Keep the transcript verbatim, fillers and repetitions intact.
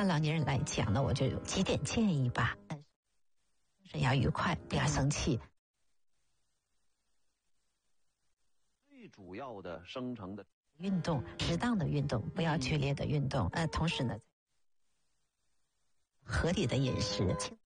老年人来讲呢，我就有几点建议吧。人要愉快，不要生气。 最主要的生成的运动，适当的运动，不要剧烈的运动。呃，同时呢，合理的饮食。